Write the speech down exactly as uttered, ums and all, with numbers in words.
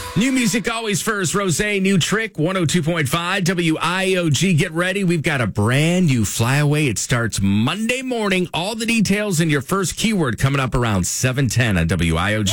New music always first. Rosé, new trick, one oh two point five W I O G. Get ready. We've got a brand new flyaway. It starts Monday morning. All the details and your first keyword coming up around seven ten on W I O G.